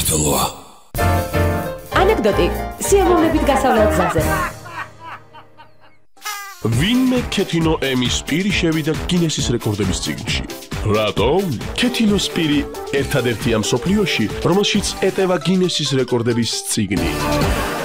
საქართველოა. ანეკდოტი სიამოვნებით გასავლელ გზაზე. ვინმე ქეთინო ემის პირი შევიდა გინესის რეკორდების წიგნში. რატომ? ქეთინოს პირი ერთადერთია მსოფლიოში, რომელშიც ეტევა გინესის რეკორდების წიგნი.